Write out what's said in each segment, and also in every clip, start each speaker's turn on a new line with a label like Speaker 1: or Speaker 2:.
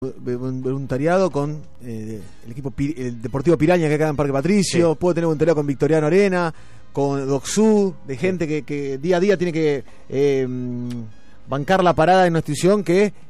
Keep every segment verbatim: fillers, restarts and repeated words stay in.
Speaker 1: voluntariado con eh, el equipo Pir- el Deportivo Piraña que queda en Parque Patricio, sí. Puedo tener voluntariado con Victoriano Arena, con Docsud, de gente que, que día a día tiene que eh, bancar la parada en una institución que eh,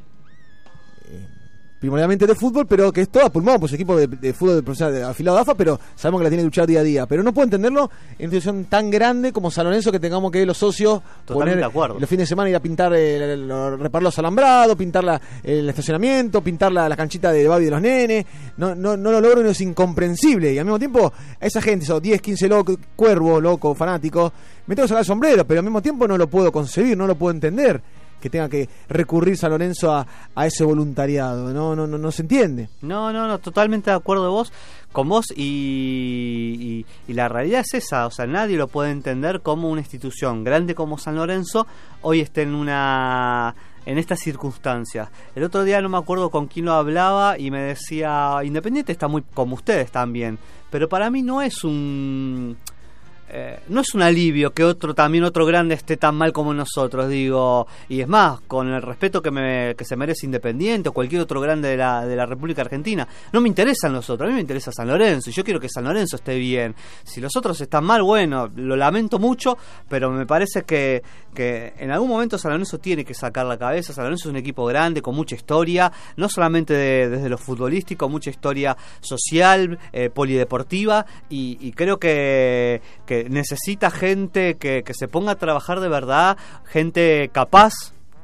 Speaker 1: primordialmente de fútbol, pero que es todo a pulmón, pues equipo de, de fútbol de profesional de, afiliado a A F A, pero sabemos que la tiene que luchar día a día. Pero no puedo entenderlo en una institución tan grande como San Lorenzo, que tengamos que los socios
Speaker 2: Totalmente
Speaker 1: poner
Speaker 2: de acuerdo.
Speaker 1: los fines de semana ir a pintar, eh, reparar los alambrados, pintar la, el estacionamiento, pintar la, la canchita de Babi de los nenes. No, no, no lo logro y es incomprensible. Y al mismo tiempo, a esa gente, esos diez, quince locos, cuervos, locos, fanáticos, me tengo que sacar el sombrero, pero al mismo tiempo no lo puedo concebir, no lo puedo entender, que tenga que recurrir San Lorenzo a, a ese voluntariado. No, no, no, no se entiende.
Speaker 2: No, no, no, totalmente de acuerdo de vos, con vos y, y, y la realidad es esa, o sea, nadie lo puede entender como una institución grande como San Lorenzo hoy esté en una en estas circunstancias. El otro día no me acuerdo con quién lo hablaba y me decía, Independiente está muy como ustedes también, pero para mí no es un... Eh, no es un alivio que otro también otro grande esté tan mal como nosotros, digo, y es más, con el respeto que me que se merece Independiente o cualquier otro grande de la de la República Argentina, no me interesan los otros, a mí me interesa San Lorenzo y yo quiero que San Lorenzo esté bien. Si los otros están mal, bueno, lo lamento mucho, pero me parece que que en algún momento San Lorenzo tiene que sacar la cabeza. San Lorenzo es un equipo grande con mucha historia, no solamente de, desde lo futbolístico, mucha historia social, eh, polideportiva, y, y creo que, que necesita gente que, que se ponga a trabajar de verdad, gente capaz,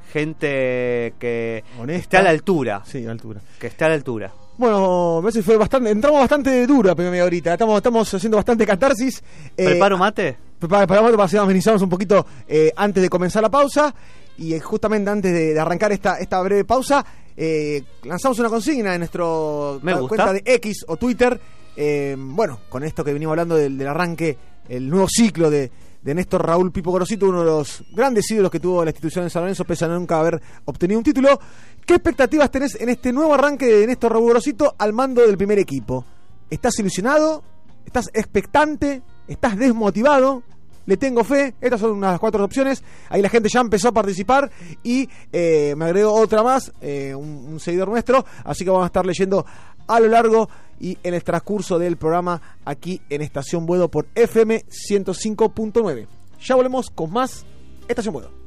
Speaker 2: gente que
Speaker 1: honesta,
Speaker 2: esté a la altura.
Speaker 1: Sí, a la altura.
Speaker 2: Que esté a la altura.
Speaker 1: Bueno, a veces fue bastante, entramos bastante dura primero ahorita, estamos, estamos haciendo bastante catarsis.
Speaker 2: ¿Preparo
Speaker 1: eh,
Speaker 2: mate?
Speaker 1: Preparo mate para amenizarnos un poquito eh, antes de comenzar la pausa. Y eh, justamente antes de, de arrancar esta, esta breve pausa, eh, lanzamos una consigna en nuestro
Speaker 2: Me gusta.
Speaker 1: cuenta de X o Twitter. Eh, bueno, con esto que venimos hablando del, del arranque, el nuevo ciclo de, de Néstor Raúl Pipo Gorosito, uno de los grandes ídolos que tuvo la institución de San Lorenzo, pese a nunca haber obtenido un título. ¿Qué expectativas tenés en este nuevo arranque de Néstor Raúl Gorosito al mando del primer equipo? ¿Estás ilusionado? ¿Estás expectante? ¿Estás desmotivado? Le tengo fe. Estas son unas cuatro opciones. Ahí la gente ya empezó a participar y eh, me agregó otra más, eh, un, un seguidor nuestro, así que vamos a estar leyendo a lo largo y en el transcurso del programa aquí en Estación Buedo por F M ciento cinco punto nueve. Ya volvemos con más Estación Buedo.